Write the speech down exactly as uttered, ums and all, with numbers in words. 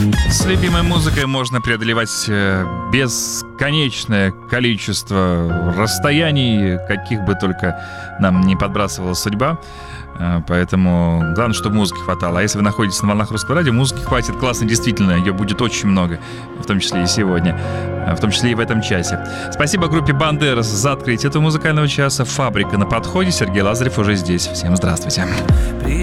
С любимой музыкой можно преодолевать бесконечное количество расстояний, каких бы только нам не подбрасывала судьба. Поэтому главное, чтобы музыки хватало. А если вы находитесь на волнах Русского радио, музыки хватит классно, действительно. Ее будет очень много, в том числе и сегодня, в том числе и в этом часе. Спасибо группе «Бандерас» за открытие этого музыкального часа. «Фабрика» на подходе. Сергей Лазарев уже здесь. Всем здравствуйте.